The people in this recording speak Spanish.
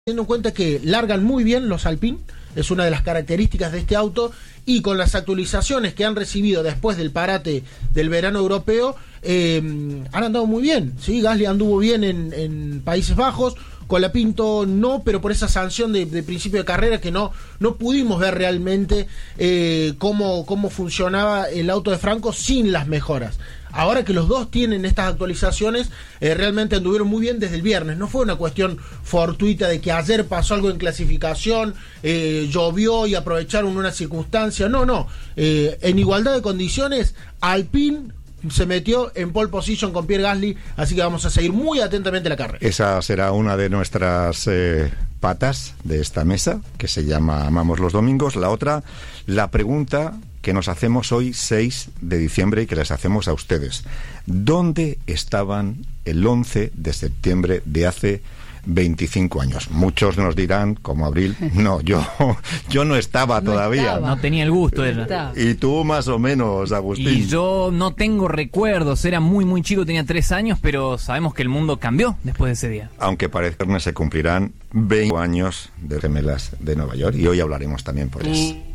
Teniendo en cuenta que largan muy bien los Alpine, es una de las características de este auto, y con las actualizaciones que han recibido después del parate del verano europeo, han andado muy bien, ¿sí? Gasly anduvo bien en Países Bajos, Colapinto no, pero por esa sanción de principio de carrera que no pudimos ver realmente cómo funcionaba el auto de Franco sin las mejoras. Ahora que los dos tienen estas actualizaciones, realmente anduvieron muy bien desde el viernes. No fue una cuestión fortuita de que ayer pasó algo en clasificación, llovió y aprovecharon una circunstancia. No. En igualdad de condiciones, Alpine se metió en pole position con Pierre Gasly, así que vamos a seguir muy atentamente la carrera. Esa será una de nuestras patas de esta mesa, que se llama Amamos los Domingos. La otra, la pregunta que nos hacemos hoy, 6 de diciembre, y que les hacemos a ustedes. ¿Dónde estaban el 11 de septiembre de hace 25 años? Muchos nos dirán, como Abril, no, yo no estaba todavía. No tenía el gusto. Y tú más o menos, Agustín. Y yo no tengo recuerdos, era muy chico, tenía 3 años, pero sabemos que el mundo cambió después de ese día. Aunque parece que se cumplirán 20 años de Gemelas de Nueva York, y hoy hablaremos también por eso.